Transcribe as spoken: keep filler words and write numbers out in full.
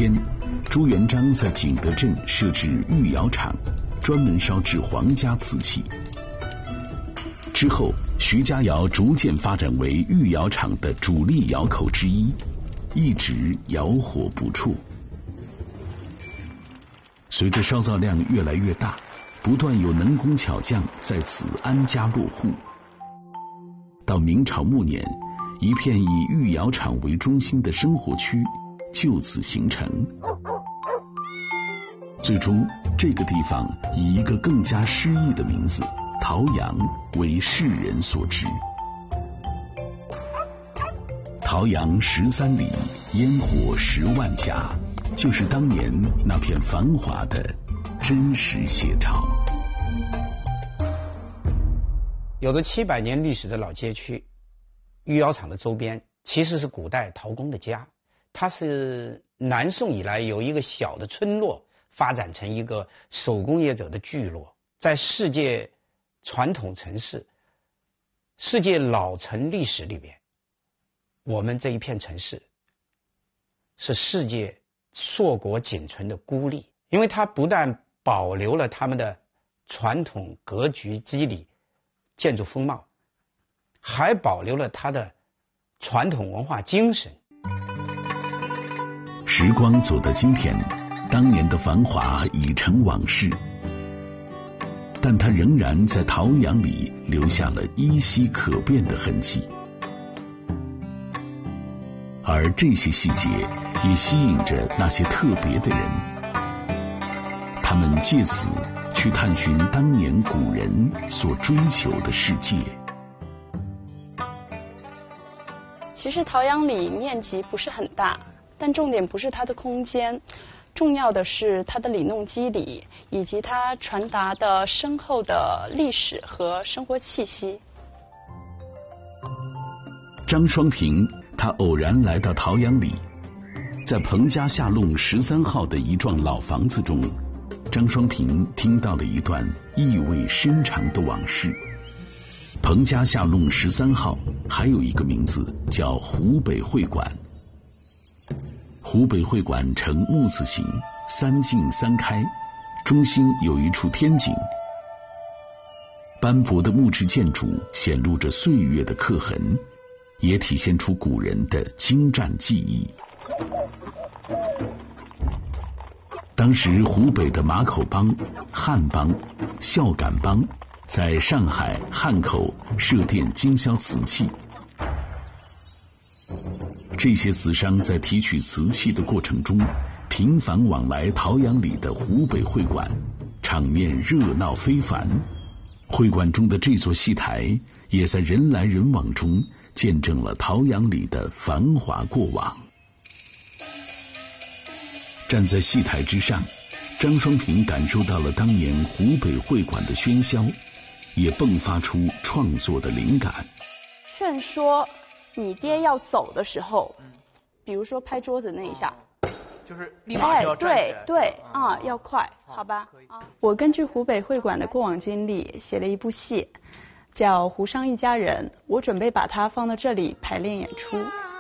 间，朱元璋在景德镇设置御窑厂，专门烧制皇家瓷器。之后，徐家窑逐渐发展为御窑厂的主力窑口之一，一直窑火不辍。随着烧造量越来越大，不断有能工巧匠在此安家落户。到明朝末年，一片以御窑厂为中心的生活区就此形成。最终，这个地方以一个更加诗意的名字陶阳为世人所知。陶阳十三里，烟火十万家，就是当年那片繁华的真实写照。 有着七百年历史的老街区，御窑厂的周边其实是古代陶工的家。它是南宋以来由一个小的村落发展成一个手工业者的聚落，在世界传统城市、世界老城历史里边，我们这一片城市是世界硕果仅存的孤立，因为它不但保留了他们的传统格局肌理、建筑风貌，还保留了它的传统文化精神。 时光走到今天，当年的繁华已成往事，但它仍然在陶阳里留下了依稀可辨的痕迹。而这些细节也吸引着那些特别的人，他们借此去探寻当年古人所追求的世界。 其实陶阳里面积不是很大，但重点不是它的空间，重要的是它的里弄肌理，以及它传达的深厚的历史和生活气息。 张双平他偶然来到陶阳里，在彭家下弄十三号的一幢老房子中，张双平听到了一段意味深长的往事。彭家下弄十三号还有一个名字叫湖北会馆。湖北会馆呈木字形，三进三开，中心有一处天井。斑驳的木质建筑显露着岁月的刻痕，也体现出古人的精湛技艺。当时湖北的马口帮、汉帮、孝感帮在上海、汉口设店经销瓷器。这些瓷商在提取瓷器的过程中，频繁往来陶阳里的湖北会馆，场面热闹非凡。会馆中的这座戏台，也在人来人往中见证了陶阳里的繁华过往。站在戏台之上，张双平感受到了当年湖北会馆的喧嚣，也迸发出创作的灵感。 劝说你爹要走的时候，比如说拍桌子那一下， 就是立马就要站起来。 哎、对对啊、嗯，要快，好吧？啊，我根据湖北会馆的过往经历写了一部戏，叫《湖上一家人》，我准备把它放到这里排练演出。